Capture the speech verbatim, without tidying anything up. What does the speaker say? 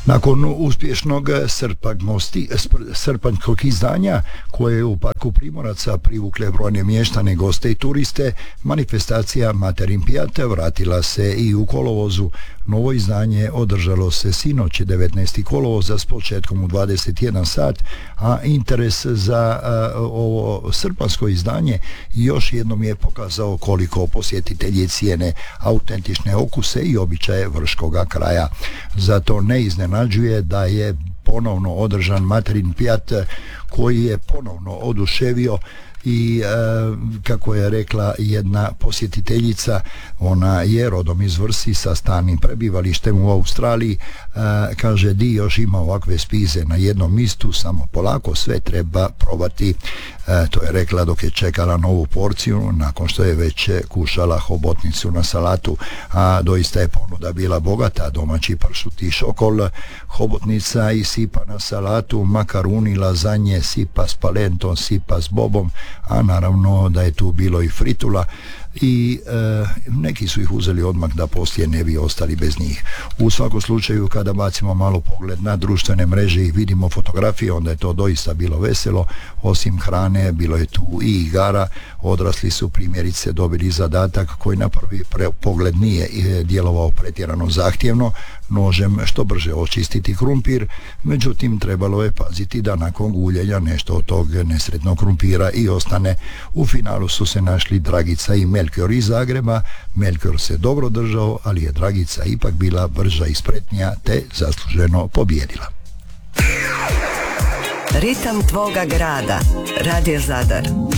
Nakon uspješnog srpanjskog izdanja koje je u Parku Primoraca privukle brojne mještane, goste i turiste, manifestacija Materinpjat vratila se i u kolovozu. Novo izdanje održalo se sinoć devetnaestog kolovoza s početkom u dvadeset jedan sat, a interes za a, ovo srpanjsko izdanje još jednom je pokazao koliko posjetitelji cijene autentične okuse i običaje vrškoga kraja. Zato ne iznenađuje da je ponovno održan Materinpjat koji je ponovno oduševio i e, kako je rekla jedna posjetiteljica, ona je rodom iz Vrsi sa stalnim prebivalištem u Australiji, e, kaže di još ima ovakve spize na jednom mistu, samo polako sve treba probati. E, to je rekla dok je čekala novu porciju nakon što je već kušala hobotnicu na salatu, a doista je ponuda bila bogata: domaći pršut i šokol, hobotnica i sipa na salatu, makaruni, lazanje, sipa s palentom, sipa s bobom, a naravno da je tu bilo i fritula i e, neki su ih uzeli odmah da poslije ne bi ostali bez njih. U svakom slučaju, kada bacimo malo pogled na društvene mreže i vidimo fotografije, onda je to doista bilo veselo. Osim hrane, bilo je tu i igara. Odrasli su primjerice dobili zadatak koji na prvi pogled nije djelovao pretjerano zahtjevno: nožem što brže očistiti krumpir. Međutim, trebalo je paziti da nakon guljenja nešto od tog nesretnog krumpira i ostane. U finalu su se našli Dragica i Melchior iz Zagreba. Melchior se dobro držao, ali je Dragica ipak bila brža i spretnija te zasluženo pobijedila. Ritam tvoga grada. Radio Zadar.